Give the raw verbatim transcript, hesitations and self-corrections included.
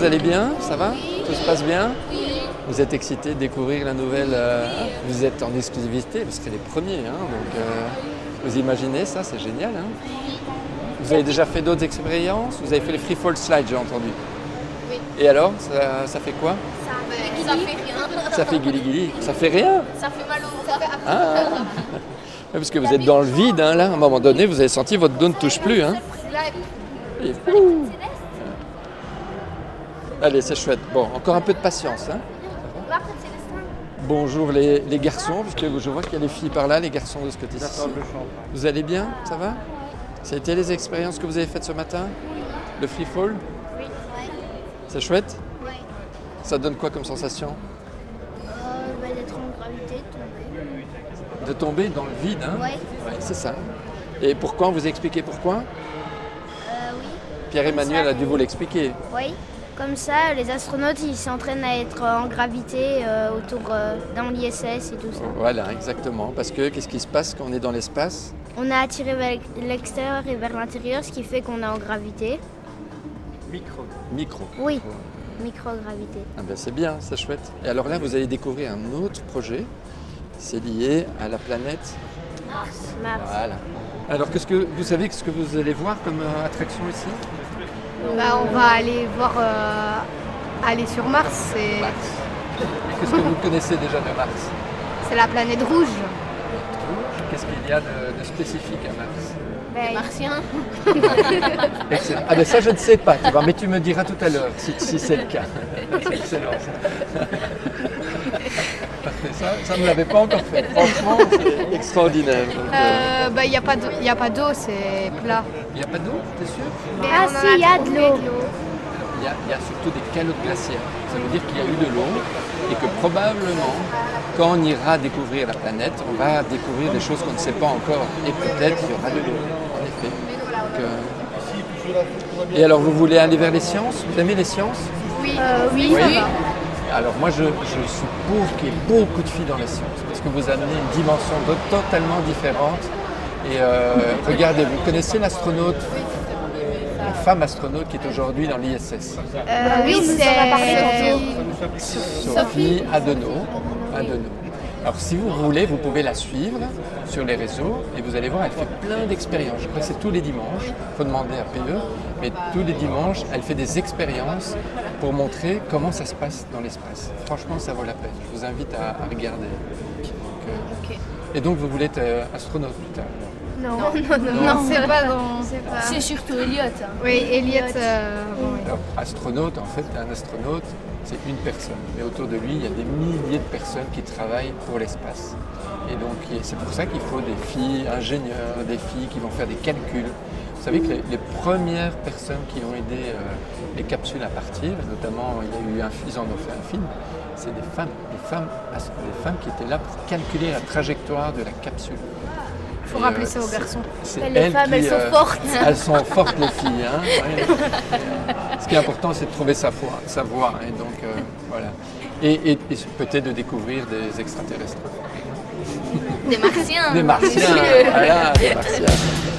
vous allez bien? Ça va? Tout se passe bien? Vous êtes excités de découvrir la nouvelle... euh, Vous êtes en exclusivité, parce que c'est les premiers, hein, donc euh, vous imaginez ça, c'est génial. Hein? Vous avez déjà fait d'autres expériences? Vous avez fait les free fall slides, j'ai entendu. Oui. Et alors, ça, ça fait quoi? Ça fait, ça fait rien. Ça fait guili-guili. Ça fait rien? Ça fait mal au ça fait Ah. Parce que vous êtes dans le vide, hein, là. À un moment donné, vous avez senti votre dos ne touche plus. Hein. Et... Allez, c'est chouette. Bon, encore un peu de patience. Hein. Bonjour les, les garçons, parce que je vois qu'il y a les filles par là, les garçons de ce côté-ci. Vous allez bien? Ça va? Ça a été les expériences que vous avez faites ce matin? Le free fall? Oui. C'est chouette? Oui. Ça donne quoi comme sensation? Euh, bah, d'être en gravité, de tomber. De tomber dans le vide, hein? Oui. Ouais, c'est ça. Et pourquoi? On vous a expliqué pourquoi? Euh, oui. Pierre-Emmanuel a dû vous l'expliquer. Oui. Comme ça, les astronautes, ils s'entraînent à être en gravité euh, autour euh, dans l'I S S et tout ça. Voilà, exactement. Parce que qu'est-ce qui se passe quand on est dans l'espace? On a attiré vers l'extérieur et vers l'intérieur, ce qui fait qu'on est en gravité. Micro. Micro. Oui, microgravité. Ah ben c'est bien, c'est chouette. Et alors là, vous allez découvrir un autre projet. C'est lié à la planète Mars. Mars. Voilà. Alors, qu'est-ce que vous savez ce que vous allez voir comme euh, attraction ici? Bah, on va aller voir, euh, aller sur Mars, c'est, Mars. Et qu'est-ce que vous connaissez déjà de Mars? c'est la planète rouge. Qu'est-ce qu'il y a de, de spécifique à Mars? Ben, Martiens. Excellent. Ah ben ça je ne sais pas, tu vois, mais tu me diras tout à l'heure si, si c'est le cas. Excellent. Ça, ça ne l'avait pas encore fait. Franchement, c'est extraordinaire. Donc, euh, Euh, bah, il n'y a pas d'eau, y a pas d'eau, c'est plat. Il n'y a pas d'eau, t'es sûr? Mais Ah on en si, a il y a de trouvé l'eau. il y, a, il y a surtout des calottes glaciaires. Ça veut dire qu'il y a eu de l'eau et que probablement, quand on ira découvrir la planète, on va découvrir des choses qu'on ne sait pas encore. Et peut-être il y aura de l'eau, en effet. Donc, euh, Et alors, vous voulez aller vers les sciences? Vous aimez les sciences? Oui, Euh, oui, Oui. ça va. Alors moi, je, je suis pour qu'il y ait beaucoup de filles dans les sciences, parce que vous amenez une dimension de- totalement différente. Et euh, regardez, vous connaissez l'astronaute, la femme astronaute qui est aujourd'hui dans l'I S S, Euh, oui, oui, on nous c'est en a parlé tantôt. Sophie Adenau. Adenau. Alors si vous voulez, vous pouvez la suivre sur les réseaux et vous allez voir, elle fait plein d'expériences. Je crois que c'est tous les dimanches, il faut demander à P E, mais tous les dimanches, elle fait des expériences pour montrer comment ça se passe dans l'espace. Franchement, ça vaut la peine. Je vous invite à, à regarder. Donc, euh, Ok. Et donc vous voulez être euh, astronaute plus tard? Non, non, non, non, c'est pas dans. C'est pas... C'est surtout Elliot. Hein. Oui, Elliot. euh, bon, oui. Alors, astronaute, en fait, un astronaute, c'est une personne. Mais autour de lui, il y a des milliers de personnes qui travaillent pour l'espace. Et donc, c'est pour ça qu'il faut des filles ingénieurs, des filles qui vont faire des calculs. Vous savez que les, les premières personnes qui ont aidé euh, les capsules à partir, notamment, il y a eu un, ils en ont fait un film, c'est des femmes, des femmes, des femmes qui étaient là pour calculer la trajectoire de la capsule. Il faut Et, rappeler euh, ça aux c'est- garçons. c'est Les elles femmes, qui, elles sont euh, fortes. Elles sont fortes, les filles. Hein, ouais. Ce qui est important, c'est de trouver sa voie. Sa voie et donc, euh, voilà. Et, et- et peut-être de découvrir des extraterrestres. Des martiens. Des martiens, voilà, des martiens.